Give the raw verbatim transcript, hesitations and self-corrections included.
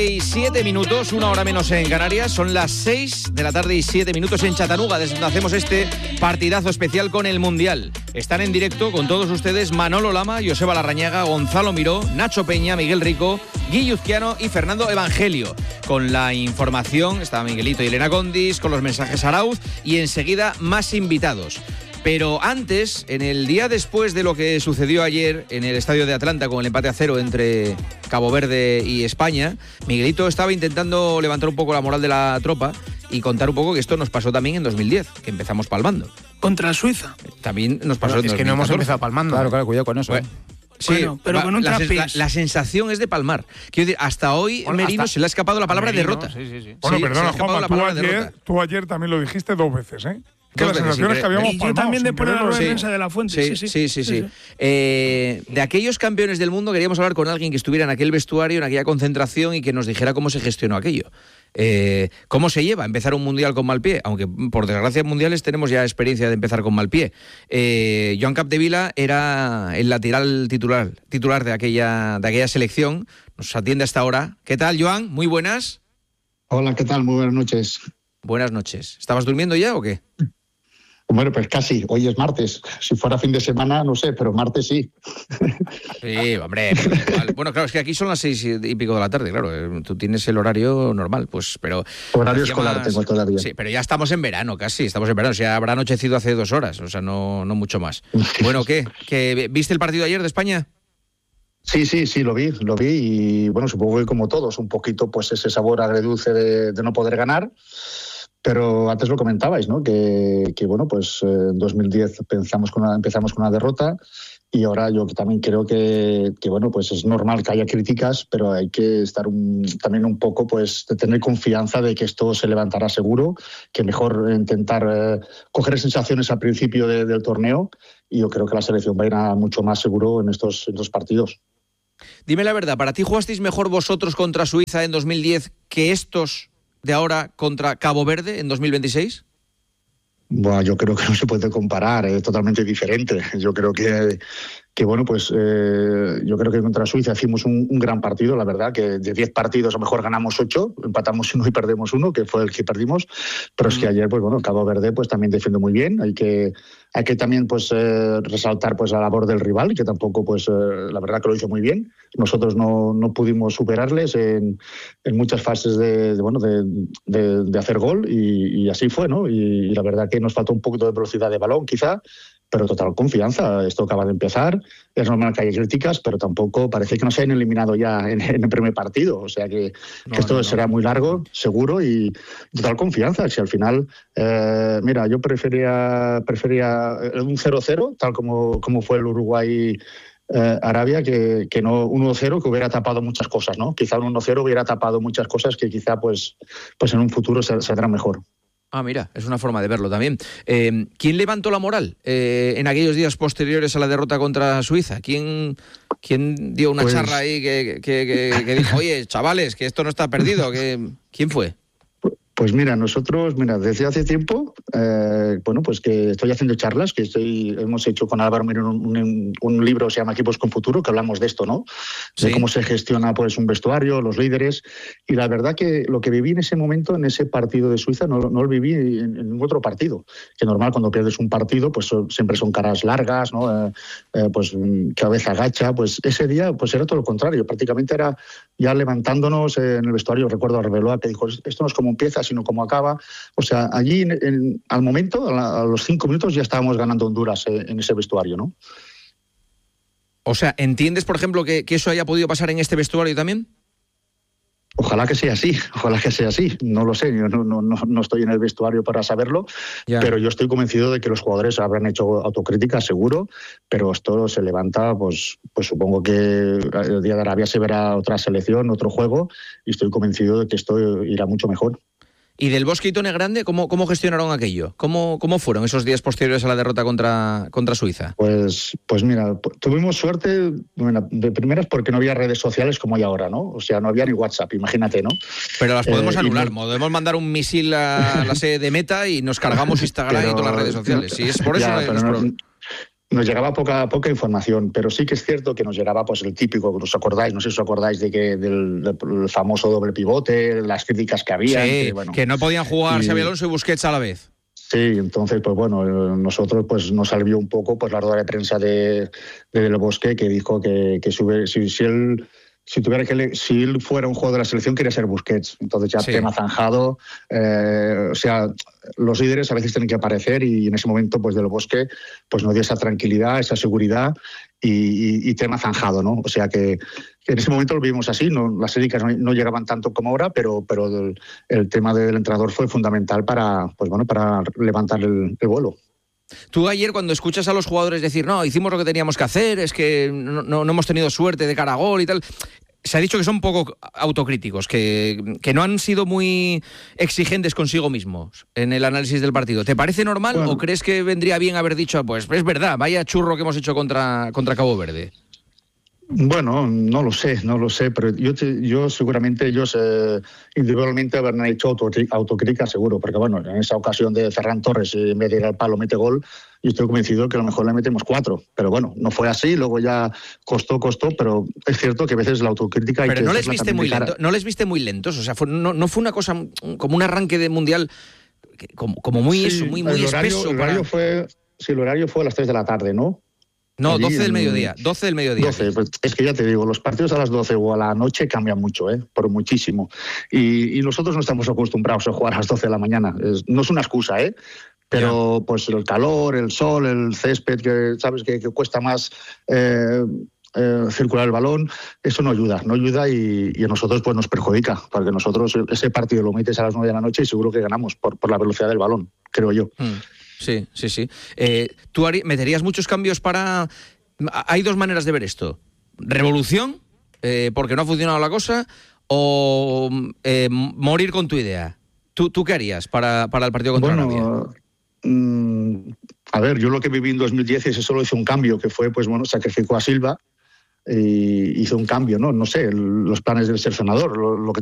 Y siete minutos, una hora menos en Canarias, son las seis de la tarde y siete minutos en Chattanooga, desde donde hacemos este partidazo especial con el Mundial. Están en directo con todos ustedes Manolo Lama, Joseba Larrañaga, Gonzalo Miró, Nacho Peña, Miguel Rico, Guille Uzquiano y Fernando Evangelio. Con la información está Miguelito y Elena Condis, con los mensajes Arauz y enseguida más invitados. Pero antes, en el día después de lo que sucedió ayer en el estadio de Atlanta con el empate a cero entre Cabo Verde y España, Miguelito estaba intentando levantar un poco la moral de la tropa y contar un poco que esto nos pasó también en dos mil diez, que empezamos palmando. Contra Suiza. También nos pasó en dos mil catorce. Es que no hemos empezado palmando. Claro, claro, cuidado con eso. Bueno, sí, bueno, pero va, con un la, trapiés. la, la sensación es de palmar. Quiero decir, hasta hoy bueno, Merino hasta se le ha escapado la palabra Merino, derrota. Sí, sí, sí. Bueno, Sí, perdona, se le ha escapado Juanma, la tú palabra ayer, derrota. tú ayer también lo dijiste dos veces, ¿eh? Que Dos las veces, sensaciones sí, que habíamos Y yo palmado, también de sin poner la quererlo, rueda de sí. prensa de la fuente. Sí, sí, sí, sí. sí. Eh, de aquellos campeones del mundo queríamos hablar con alguien que estuviera en aquel vestuario, en aquella concentración y que nos dijera cómo se gestionó aquello. Eh, ¿Cómo se lleva empezar un mundial con mal pie? Aunque por desgracia en mundiales tenemos ya experiencia de empezar con mal pie. Eh, Joan Capdevila era el lateral titular, titular de aquella, de aquella selección. Nos atiende hasta ahora. ¿Qué tal, Joan? Muy buenas. Hola, ¿qué tal? Muy buenas noches. Buenas noches. ¿Estabas durmiendo ya o qué? Bueno, pues casi. Hoy es martes. Si fuera fin de semana, no sé, pero martes sí. Sí, hombre. Pero igual. Bueno, claro, es que aquí son las seis y pico de la tarde, claro. Tú tienes el horario normal, pues, pero... Horario escolar más... tengo todavía. Sí, pero ya estamos en verano casi, estamos en verano. O sea, habrá anochecido hace dos horas, o sea, no, no mucho más. Bueno, ¿qué? ¿Qué? ¿Viste el partido ayer de España? Sí, sí, sí, lo vi, lo vi y bueno, supongo que como todos, un poquito pues ese sabor agridulce de, de no poder ganar. Pero antes lo comentabais, ¿no? Que, que bueno, pues en dos mil diez pensamos con una, empezamos con una derrota y ahora yo también creo que, que bueno, pues es normal que haya críticas, pero hay que estar un, también un poco, pues, de tener confianza de que esto se levantará seguro, que mejor intentar eh, coger sensaciones al principio de, del torneo y yo creo que la selección va a ir a mucho más seguro en estos, en estos partidos. Dime la verdad, ¿para ti jugasteis mejor vosotros contra Suiza en dos mil diez que estos de ahora contra Cabo Verde en dos mil veintiséis? Bueno, yo creo que no se puede comparar, es totalmente diferente. Yo creo que, que bueno, pues eh, yo creo que contra Suiza hicimos un, un gran partido, la verdad, que de diez partidos a lo mejor ganamos ocho, empatamos uno y perdemos uno, que fue el que perdimos, pero mm. es que ayer, pues bueno, Cabo Verde pues también defiende muy bien, hay que, hay que también pues eh, resaltar pues la labor del rival, que tampoco pues eh, la verdad que lo hizo muy bien. Nosotros no, no pudimos superarles en, en muchas fases de, de bueno de, de, de hacer gol y, y así fue, ¿no? Y, y la verdad que nos faltó un poquito de velocidad de balón quizá, pero total confianza. Esto acaba de empezar, es normal que haya críticas, pero tampoco parece que nos hayan eliminado ya en, en el primer partido, o sea que, no, que esto no, será no. muy largo, seguro y total confianza. Si al final, eh, mira, yo prefería, prefería un cero cero, tal como, como fue el Uruguay Eh, Arabia, que, que no uno cero, que hubiera tapado muchas cosas, ¿no? Quizá un uno cero hubiera tapado muchas cosas que quizá pues, pues en un futuro se, saldrá mejor. Ah, mira, es una forma de verlo también. Eh, ¿Quién levantó la moral eh, en aquellos días posteriores a la derrota contra Suiza? ¿Quién, quién dio una pues... charla ahí que, que, que, que dijo, oye, chavales, que esto no está perdido? Que... ¿Quién fue? Pues mira, nosotros, mira, desde hace tiempo, eh, bueno, pues que estoy haciendo charlas, que estoy, hemos hecho con Álvaro Miró un, un, un libro que se llama Equipos con Futuro, que hablamos de esto, ¿no? De sí. cómo se gestiona pues un vestuario, los líderes, y la verdad que lo que viví en ese momento, en ese partido de Suiza, no, no lo viví en, en ningún otro partido, que normal cuando pierdes un partido, pues siempre son caras largas, ¿no? Eh, eh, pues cabeza gacha, pues ese día pues era todo lo contrario, prácticamente era ya levantándonos en el vestuario. Recuerdo a Arbeloa que dijo, esto no es como empieza, sino como acaba. O sea, allí en, en, al momento, a, la, a los cinco minutos ya estábamos ganando Honduras eh, en ese vestuario, ¿no? O sea, ¿entiendes, por ejemplo, que, que eso haya podido pasar en este vestuario también? Ojalá que sea así, ojalá que sea así. No lo sé, yo no, no, no estoy en el vestuario para saberlo, ya. Pero yo estoy convencido de que los jugadores habrán hecho autocrítica, seguro, pero esto se levanta, pues, pues supongo que el día de Arabia se verá otra selección, otro juego, y estoy convencido de que esto irá mucho mejor. ¿Y del Bosque y Tone Grande, cómo, cómo gestionaron aquello? ¿Cómo, ¿Cómo fueron esos días posteriores a la derrota contra, contra Suiza? Pues, pues mira, tuvimos suerte, bueno, de primeras porque no había redes sociales como hay ahora, ¿no? O sea, no había ni WhatsApp, imagínate, ¿no? Pero las podemos eh, anular, no... podemos mandar un misil a la sede de Meta y nos cargamos Instagram pero, y todas las redes sociales. Si es por eso ya, no hay no, Nos llegaba poca poca información, pero sí que es cierto que nos llegaba pues el típico, ¿os acordáis? No sé si os acordáis de que del, del famoso doble pivote, las críticas que había. Sí, que, bueno, que no podían jugar y, Xabi Alonso y Busquets a la vez. Sí, entonces, pues bueno, nosotros pues nos alivió un poco pues la rueda de prensa de, de Del Bosque, que dijo que, que si, si, si él... Si tuviera que le, si él fuera un jugador de la selección, quería ser Busquets. Entonces ya sí. Tema zanjado. Eh, o sea, los líderes a veces tienen que aparecer y en ese momento, pues Del Bosque, pues nos dio esa tranquilidad, esa seguridad y, y, y tema zanjado, ¿no? O sea que, que en ese momento lo vimos así. No, las críticas no, no llegaban tanto como ahora, pero, pero el, el tema del entrenador fue fundamental para, pues bueno, para levantar el, el vuelo. Tú ayer, cuando escuchas a los jugadores decir, no, hicimos lo que teníamos que hacer, es que no, no, no hemos tenido suerte de cara a gol y tal, se ha dicho que son poco autocríticos, que, que no han sido muy exigentes consigo mismos en el análisis del partido. ¿Te parece normal bueno. o crees que vendría bien haber dicho, pues es verdad, vaya churro que hemos hecho contra, contra Cabo Verde? Bueno, no lo sé, no lo sé, pero yo, te, yo seguramente ellos eh, individualmente habrán hecho autocrítica seguro, porque bueno, en esa ocasión de Ferran Torres, en vez de ir al palo mete gol, yo estoy convencido que a lo mejor le metemos cuatro, pero bueno, no fue así, luego ya costó, costó, pero es cierto que a veces la autocrítica... Pero hay que no les viste muy lento, no les viste muy lentos, o sea, fue, no, no fue una cosa como un arranque de mundial como, como muy sí, eso, muy, muy el horario, espeso. El horario para... fue, sí, el horario fue a las tres de la tarde, ¿no? No, doce del mediodía, doce del mediodía. doce, pues es que ya te digo, los partidos a las doce o a la noche cambian mucho, ¿eh? Por muchísimo. Y, y nosotros no estamos acostumbrados a jugar a las doce de la mañana. Es, no es una excusa, ¿eh? Pero ya. Pues el calor, el sol, el césped, que sabes que, que cuesta más eh, eh, circular el balón, eso no ayuda, no ayuda y, y a nosotros pues nos perjudica, porque nosotros ese partido lo metes a las nueve de la noche y seguro que ganamos por, por la velocidad del balón, creo yo. Mm. Sí, sí, sí. Eh, ¿Tú meterías muchos cambios para...? Hay dos maneras de ver esto. ¿Revolución, eh, porque no ha funcionado la cosa, o eh, morir con tu idea? ¿Tú, tú qué harías para, para el partido contra bueno, Arabia? Mmm, a ver, yo lo que viví en dos mil diez ese solo hizo un cambio, que fue, pues bueno, sacrificó a Silva y hizo un cambio, ¿no? No sé, los planes del seleccionador, lo, lo que